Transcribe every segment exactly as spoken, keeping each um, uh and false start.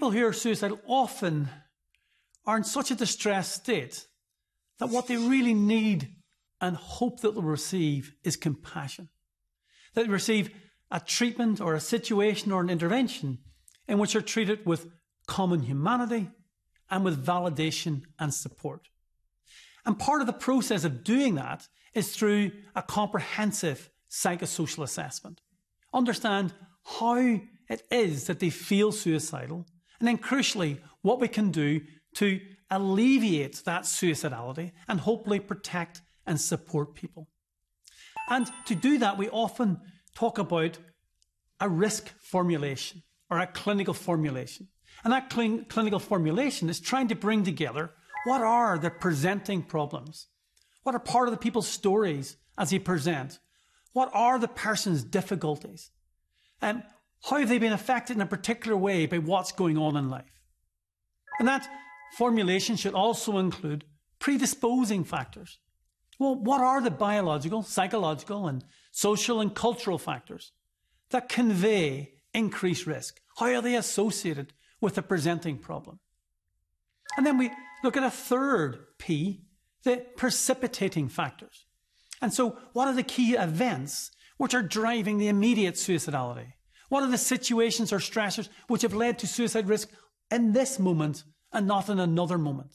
people who are suicidal often are in such a distressed state that what they really need and hope that they'll receive is compassion. That they receive a treatment or a situation or an intervention in which they're treated with common humanity and with validation and support. And part of the process of doing that is through a comprehensive psychosocial assessment. Understand how it is that they feel suicidal, and then crucially, what we can do to alleviate that suicidality and hopefully protect and support people. And to do that, we often talk about a risk formulation or a clinical formulation. And that cl- clinical formulation is trying to bring together what are the presenting problems? What are part of the people's stories as they present? What are the person's difficulties? And how have they been affected in a particular way by what's going on in life? And that formulation should also include predisposing factors. Well, what are the biological, psychological, and social and cultural factors that convey increased risk? How are they associated with the presenting problem? And then we look at a third P, the precipitating factors. And so what are the key events which are driving the immediate suicidality? What are the situations or stressors which have led to suicide risk in this moment and not in another moment?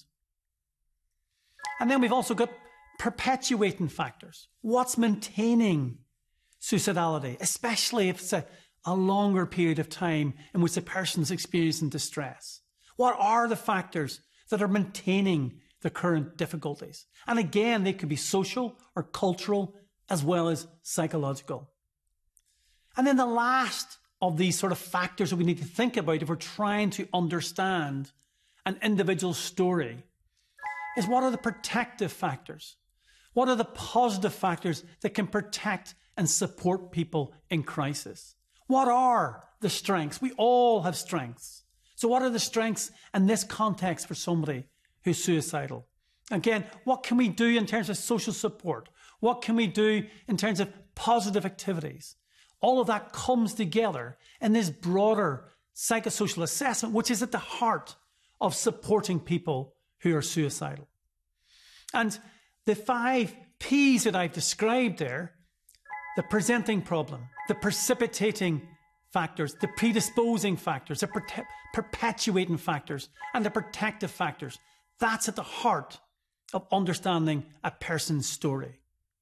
And then we've also got perpetuating factors. What's maintaining suicidality, especially if it's a, a longer period of time in which the person's experiencing distress? What are the factors that are maintaining the current difficulties? And again, they could be social or cultural as well as psychological. And then the last of these sort of factors that we need to think about if we're trying to understand an individual's story is what are the protective factors? What are the positive factors that can protect and support people in crisis? What are the strengths? We all have strengths. So what are the strengths in this context for somebody who's suicidal? Again, what can we do in terms of social support? What can we do in terms of positive activities? All of that comes together in this broader psychosocial assessment, which is at the heart of supporting people who are suicidal. And the five P's that I've described there, the presenting problem, the precipitating factors, the predisposing factors, the per- perpetuating factors, and the protective factors, that's at the heart of understanding a person's story.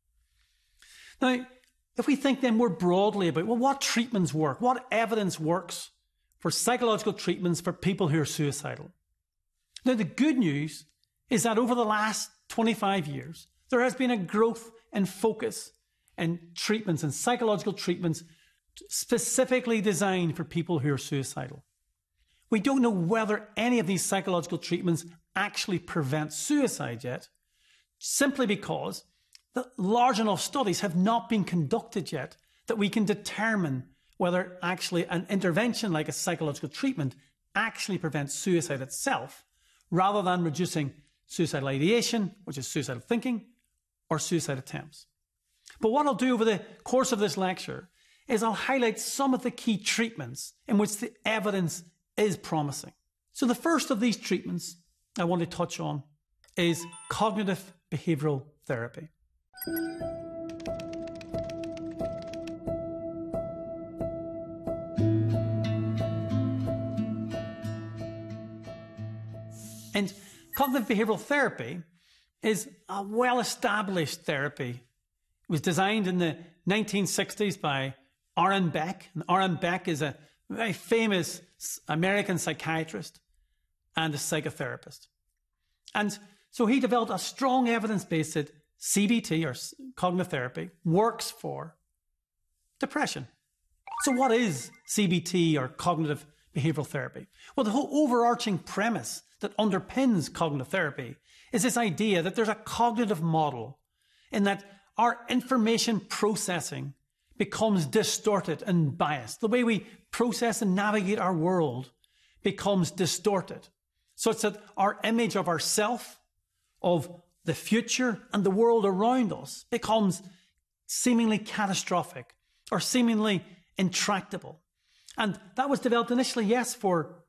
Now, if we think then more broadly about, well, what treatments work? What evidence works for psychological treatments for people who are suicidal? Now, the good news is that over the last twenty-five years, there has been a growth in focus in treatments and psychological treatments specifically designed for people who are suicidal. We don't know whether any of these psychological treatments actually prevent suicide yet, simply because the large enough studies have not been conducted yet that we can determine whether actually an intervention like a psychological treatment actually prevents suicide itself, rather than reducing suicidal ideation, which is suicidal thinking, or suicide attempts. But what I'll do over the course of this lecture is I'll highlight some of the key treatments in which the evidence is promising. So the first of these treatments I want to touch on is cognitive behavioral therapy. And cognitive behavioral therapy is a well-established therapy. It was designed in the nineteen sixties by Aaron Beck. And Aaron Beck is a very famous American psychiatrist and a psychotherapist. And so he developed a strong evidence base that C B T, or cognitive therapy, works for depression. So what is C B T, or cognitive behavioral therapy? Well, the whole overarching premise that underpins cognitive therapy is this idea that there's a cognitive model in that our information processing becomes distorted and biased. The way we process and navigate our world becomes distorted, such that our image of ourself, of the future, and the world around us becomes seemingly catastrophic or seemingly intractable. And that was developed initially, yes, for